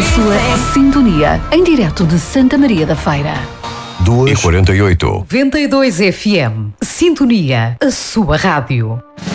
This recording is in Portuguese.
sua sintonia, em direto de Santa Maria da Feira. 2 e 48. 92 FM. Sintonia, a sua rádio.